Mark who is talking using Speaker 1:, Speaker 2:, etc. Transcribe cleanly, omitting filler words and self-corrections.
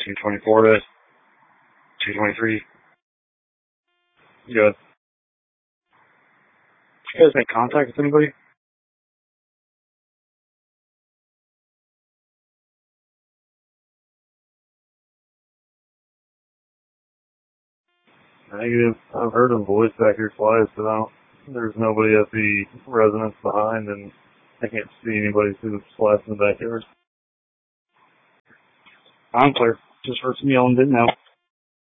Speaker 1: 224 to 223. Good. Did you guys make contact with anybody? Negative. I've heard a voice back here twice, but there's nobody at the residence behind, and I can't see anybody through the slats in the backyard. I'm clear. Just heard some yelling, didn't know.